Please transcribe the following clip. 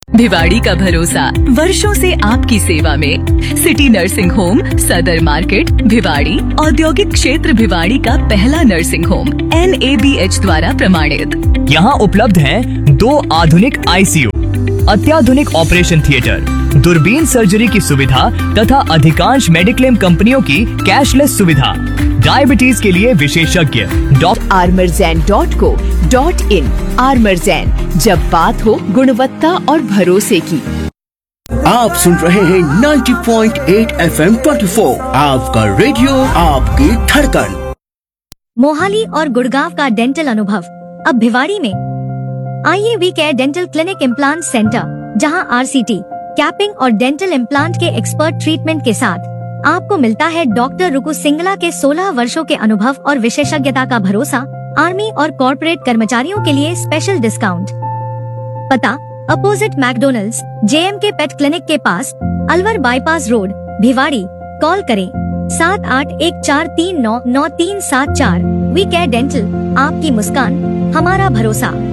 भिवाड़ी का भरोसा वर्षों से आपकी सेवा में। सिटी नर्सिंग होम, सदर मार्केट, भिवाड़ी। औद्योगिक क्षेत्र भिवाड़ी का पहला नर्सिंग होम NABH द्वारा प्रमाणित। यहाँ उपलब्ध हैं 2 आधुनिक ICU, अत्याधुनिक ऑपरेशन थिएटर, दूरबीन सर्जरी की सुविधा तथा अधिकांश मेडिक्लेम कंपनियों की कैशलेस सुविधा। डायबिटीज के लिए विशेषज्ञ armorzain.co.in। आर्मरजैन, जब बात हो गुणवत्ता और भरोसे की। आप सुन रहे हैं 90.8 FM 24, आपका रेडियो, आपकी धड़कन। मोहाली और गुड़गांव का डेंटल अनुभव अब भिवाड़ी में। आइए we care dental clinic implant centre, जहां RCT, कैपिंग और डेंटल इम्प्लांट के एक्सपर्ट ट्रीटमेंट के साथ आपको मिलता है डॉक्टर रुकु सिंगला के 16 वर्षों के अनुभव और विशेषज्ञता का भरोसा। आर्मी और कॉर्पोरेट कर्मचारियों के लिए स्पेशल डिस्काउंट। पता opposite McDonald's, JMK pet clinic के पास, Alwar bypass road, Bhiwadi. Call करें 7814399374। वी केयर डेंटल, आपकी मुस्कान हमारा भरोसा।